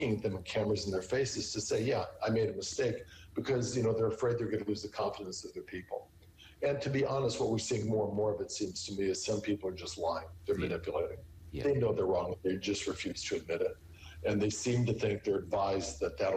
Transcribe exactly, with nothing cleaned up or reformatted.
at them and cameras in their faces to say, yeah, I made a mistake, because, you know, they're afraid they're going to lose the confidence of their people. And to be honest, what we're seeing more and more of, it seems to me, is some people are just lying. They're yeah. manipulating. Yeah. They know they're wrong. They just refuse to admit it. And they seem to think they're advised that that'll